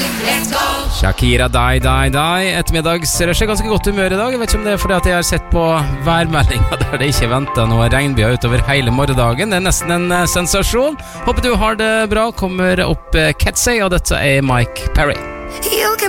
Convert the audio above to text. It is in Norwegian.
Shakira, die. Ettermiddagsrush ganske godt humør i dag. Jeg vet ikke om det fordi at jeg har sett på værmeldingen der det ikke venter noe regnbyger utover hele morgendagen. Det nesten en sensasjon. Håper du har det bra. Kommer opp Ketsey, og dette Mike Perry.